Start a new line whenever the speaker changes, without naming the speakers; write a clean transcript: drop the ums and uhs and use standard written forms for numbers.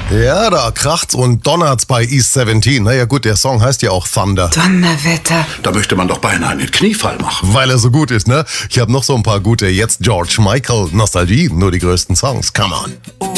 Ja, da kracht's und donnert's bei East 17. Naja gut, der Song heißt ja auch Thunder.
Donnerwetter.
Da möchte man doch beinahe einen Kniefall machen.
Weil er so gut ist, ne? Ich habe noch so ein paar gute. Jetzt George Michael, Nostalgie, nur die größten Songs. Come on.